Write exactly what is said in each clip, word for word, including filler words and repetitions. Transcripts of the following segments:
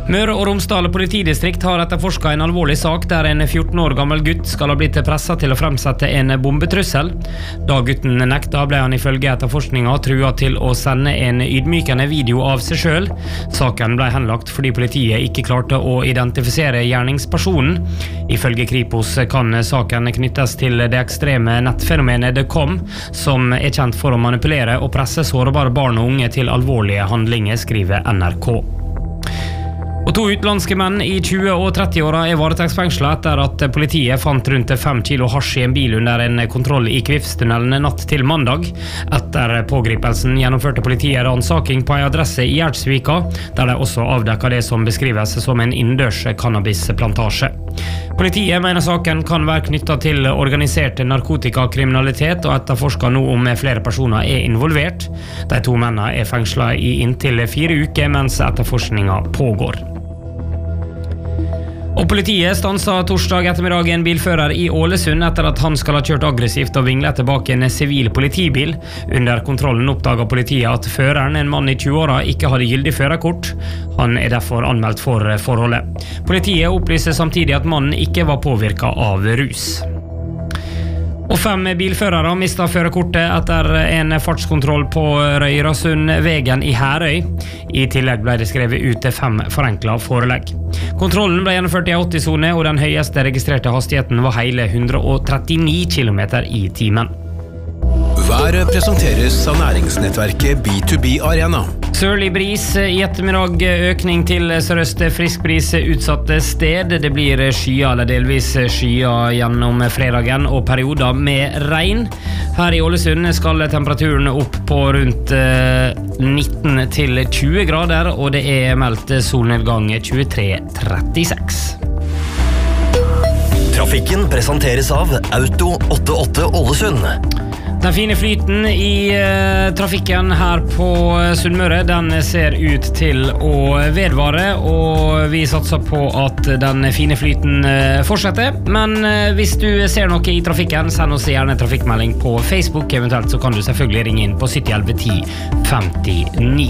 Møre og Romsdal politidistrikt har etterforsket en alvorlig sak der en fjorten år gammel gutt skal ha blitt presset til å fremsette en bombetrussel. Da gutten nekta ble han ifølge etterforskninga truet til å sende en ydmykende video av seg selv. Saken ble henlagt fordi politiet ikke klarte å identifisere gjerningspersonen. Ifølge Kripos kan saken knyttes til det ekstreme nettfenomenet The Com, som er kjent for å manipulere og presse sårbare barn og unge til alvorlige handlinger, skriver N R K. Og to utenlandske menn i tjue- og tretti-åra er varetektsfengslet etter at politiet fant rundt fem kilo hasj i en bil under en kontroll i Kvifstunnelen natt til mandag. Etter pågripelsen gjennomførte politiet ransaking på en adresse i Gjerdsvika, der de også avdekket det som beskrives som en innendørs cannabisplantasje. Politiet mener saken kan være knyttet til organisert narkotikakriminalitet og etterforsker nå om flere personer er involvert. De to mennene er fengslet i inntil fire uker mens etterforskningen pågår. Og politiet stanset torsdag ettermiddag en bilfører i Ålesund etter at han skal ha kjørt aggressivt og vinglet tilbake en sivil politibil. Under kontrollen oppdaget politiet at føreren, en mann i tjue-åra, ikke hadde gyldig førerkort. Han er derfor anmeldt for forholdet. Politiet opplyser samtidig at mannen ikke var påvirket av rus. Og fem bilførere mistet førerkortet etter en fartskontroll på Røyrasundvegen i Herøy. I tillegg ble det skrevet ut til fem forenklet forelegg. Kontrollen ble gjennomført i åtti-sone, og den høyeste registrerte hastigheten var hele hundre og trettini kilometer i timen. Været presenteres av næringsnettverket B to B Arena. Sørlig bris i ettermiddag, økning til sørøst, frisk bris utsatte sted. Det blir skyer eller delvis skyer gjennom fredagen og perioder med regn. Her i Ålesund skal temperaturen opp på rundt nitten til tjue grader, og det er meldt solnedgang tjuetre trettiseks. Trafikken presenteres av Auto åttiåtte Ålesund. Den fine flyten i uh, trafikken her på Sunnmøre, den ser ut til å vedvare, og vi satser på at den fine flyten uh, fortsetter. Men uh, hvis du ser noe i trafikken, send oss gjerne trafikkmelding på Facebook. Eventuelt så kan du selvfølgelig ringe inn på sytti elleve ti femtini.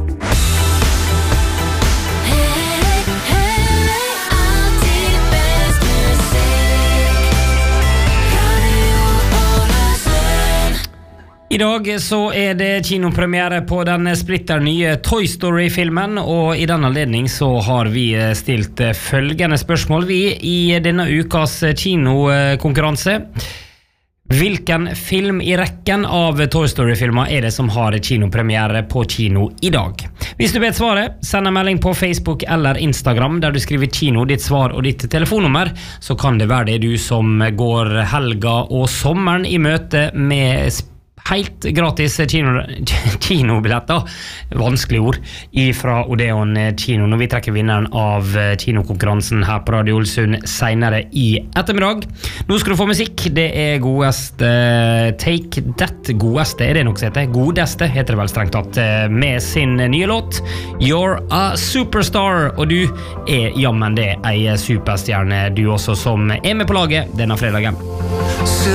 I dag så er det kinopremiere på den splitter nye Toy Story-filmen, og i den anledning så har vi stilt følgende spørsmål vi i denne ukas kinokonkurranse. Hvilken film i rekken av Toy Story-filmer er det som har kinopremiere på kino i dag? Hvis du vet svaret, send en melding på Facebook eller Instagram der du skriver kino, ditt svar og ditt telefonnummer, så kan det være det du som går helga og sommeren i møte med helt gratis kino, kinobilletter, vanskelig ord, ifra Odeon kino, når vi trekker vinneren av kinokonkurransen her på Radio Ålesund senere i ettermiddag. Nå skal du få musikk, det er godeste Take That, godeste, er det nok som heter? Godeste heter det vel strengt tatt, med sin nye låt You're a Superstar, og du er jammen det ei superstjerne du også som er med på laget denne fredagen.